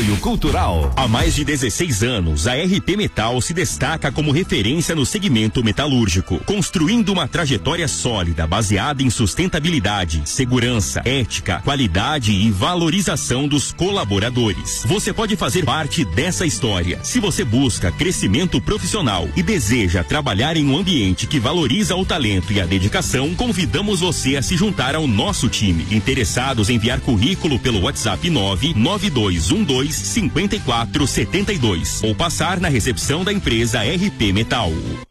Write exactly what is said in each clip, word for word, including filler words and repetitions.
Apoio Cultural. Há mais de dezesseis anos, a R P Metal se destaca como referência no segmento metalúrgico, construindo uma trajetória sólida baseada em sustentabilidade, segurança, ética, qualidade e valorização dos colaboradores. Você pode fazer parte dessa história. Se você busca crescimento profissional e deseja trabalhar em um ambiente que valoriza o talento e a dedicação, convidamos você a se juntar ao nosso time. Interessados em enviar currículo pelo WhatsApp nove nove dois um dois cinco quatro sete dois ou passar na recepção da empresa R P Metal.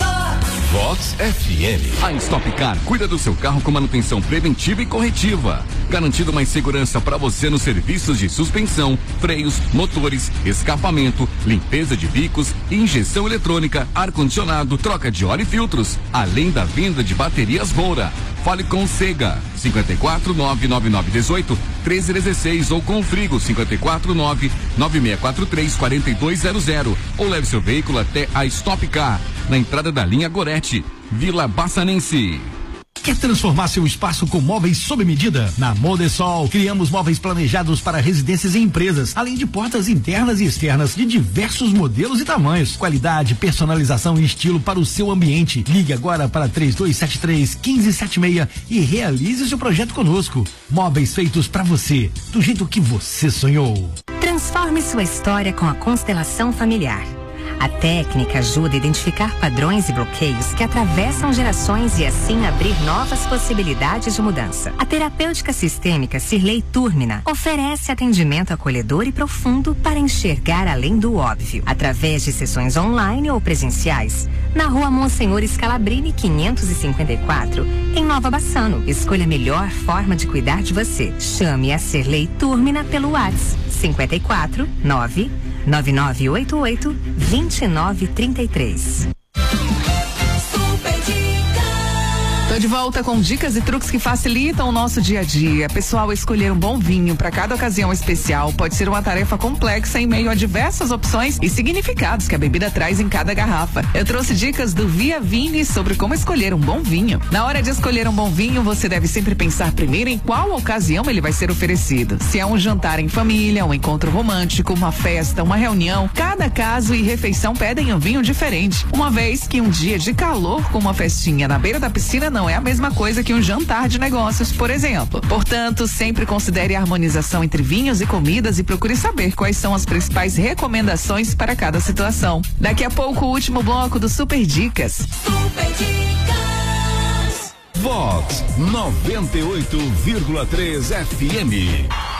Vox F M. A Stop Car cuida do seu carro com manutenção preventiva e corretiva, garantindo mais segurança para você nos serviços de suspensão, freios, motores, escapamento, limpeza de bicos, injeção eletrônica, ar-condicionado, troca de óleo e filtros, além da venda de baterias Moura. Fale com o Sega cinco quatro nove nove nove um oito treze dezesseis ou com o Frigo cinco quatro nove nove seis quatro três quatro dois zero zero ou leve seu veículo até a Stop Car, na entrada da linha Gorete, Vila Bassanense. Quer transformar seu espaço com móveis sob medida? Na Moldesol, criamos móveis planejados para residências e empresas, além de portas internas e externas de diversos modelos e tamanhos. Qualidade, personalização e estilo para o seu ambiente. Ligue agora para três dois sete três, um cinco sete seis e realize seu projeto conosco. Móveis feitos para você, do jeito que você sonhou. Transforme sua história com a constelação familiar. A técnica ajuda a identificar padrões e bloqueios que atravessam gerações e assim abrir novas possibilidades de mudança. A terapêutica sistêmica Cirlei Túrmina oferece atendimento acolhedor e profundo para enxergar além do óbvio, através de sessões online ou presenciais, na Rua Monsenhor Scalabrini quinhentos e cinquenta e quatro, em Nova Bassano. Escolha a melhor forma de cuidar de você. Chame a Cirlei Túrmina pelo WhatsApp cinco quatro nove nove nove oito oito dois nove três três. Tô de volta com dicas e truques que facilitam o nosso dia a dia. Pessoal, escolher um bom vinho para cada ocasião especial pode ser uma tarefa complexa em meio a diversas opções e significados que a bebida traz em cada garrafa. Eu trouxe dicas do Via Vini sobre como escolher um bom vinho. Na hora de escolher um bom vinho, você deve sempre pensar primeiro em qual ocasião ele vai ser oferecido. Se é um jantar em família, um encontro romântico, uma festa, uma reunião, cada caso e refeição pedem um vinho diferente. Uma vez que um dia de calor com uma festinha na beira da piscina não é a mesma coisa que um jantar de negócios, por exemplo. Portanto, sempre considere a harmonização entre vinhos e comidas e procure saber quais são as principais recomendações para cada situação. Daqui a pouco, o último bloco do Super Dicas. Super Dicas. Vox noventa e oito vírgula três F M.